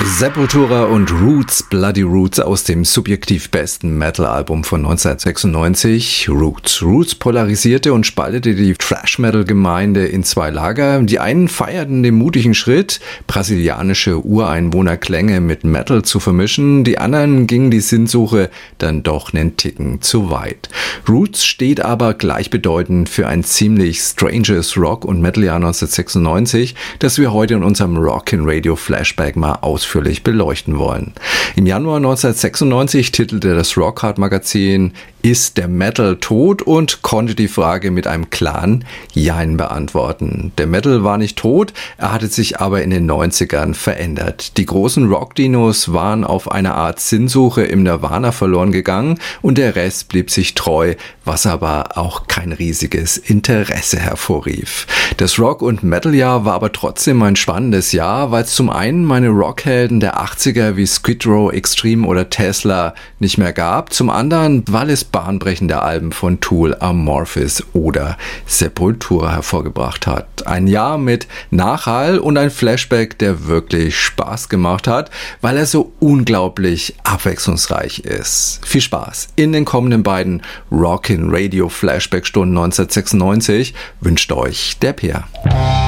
Sepultura und Roots, Bloody Roots aus dem subjektiv besten Metal-Album von 1996, Roots. Roots polarisierte und spaltete die Thrash-Metal-Gemeinde in zwei Lager. Die einen feierten den mutigen Schritt, brasilianische Ureinwohnerklänge mit Metal zu vermischen. Die anderen gingen die Sinnsuche dann doch einen Ticken zu weit. Roots steht aber gleichbedeutend für ein ziemlich stranges Rock- und Metal-Jahr 1996, das wir heute in unserem Rockin' Radio Flashback mal ausführlich beleuchten wollen. Im Januar 1996 titelte das Rockhard-Magazin "Ist der Metal tot?" und konnte die Frage mit einem klaren Jein beantworten. Der Metal war nicht tot, er hatte sich aber in den 90ern verändert. Die großen Rock-Dinos waren auf eine Art Sinnsuche im Nirvana verloren gegangen und der Rest blieb sich treu, was aber auch kein riesiges Interesse hervorrief. Das Rock- und Metal-Jahr war aber trotzdem ein spannendes Jahr, weil es zum einen meine Rockhelden der 80er wie Skid Row, Extreme oder Tesla nicht mehr gab, zum anderen, weil es bahnbrechende Alben von Tool, Amorphis oder Sepultura hervorgebracht hat. Ein Jahr mit Nachhall und ein Flashback, der wirklich Spaß gemacht hat, weil er so unglaublich abwechslungsreich ist. Viel Spaß in den kommenden beiden Rockin' Radio Flashback Stunden 1996 wünscht euch der Peer.